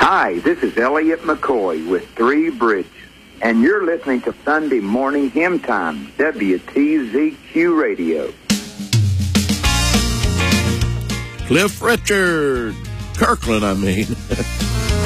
Hi, this is Elliot McCoy with Three Bridges, and you're listening to Sunday Morning Hymn Time, WTZQ Radio. Cliff Richard, Kirkland, I mean.